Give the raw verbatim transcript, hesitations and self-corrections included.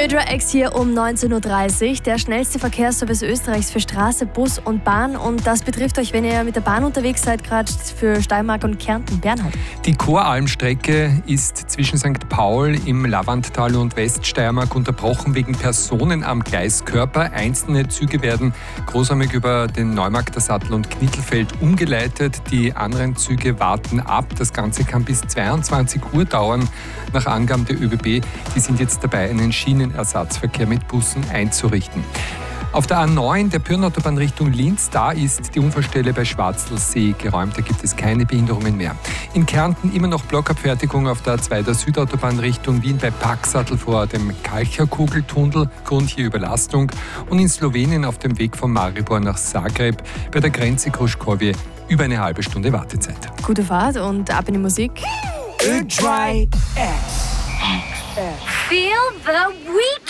Phaedra X hier um neunzehn Uhr dreißig. Der schnellste Verkehrsservice Österreichs für Straße, Bus und Bahn. Und das betrifft euch, wenn ihr mit der Bahn unterwegs seid, gerade für Steiermark und Kärnten. Bernhard. Die Choralmstrecke ist zwischen Sankt Paul im Lavanttal und Weststeiermark unterbrochen wegen Personen am Gleiskörper. Einzelne Züge werden großarmig über den Neumarkter Sattel und Knittelfeld umgeleitet. Die anderen Züge warten ab. Das Ganze kann bis zweiundzwanzig Uhr dauern. Nach Angaben der ÖBB, die sind jetzt dabei, einen Schienenersatzverkehr mit Bussen einzurichten. Auf der A neun der Pyrnenautobahn Richtung Linz, da ist die Unfallstelle bei Schwarzelsee geräumt, da gibt es keine Behinderungen mehr. In Kärnten immer noch Blockabfertigung auf der A zwei der Südautobahn Richtung Wien bei Paxatl vor dem Kalcherkugeltunnel, Grund hier Überlastung. Und in Slowenien auf dem Weg von Maribor nach Zagreb bei der Grenze Kruškovje über eine halbe Stunde Wartezeit. Gute Fahrt und ab in die Musik. Feel the week.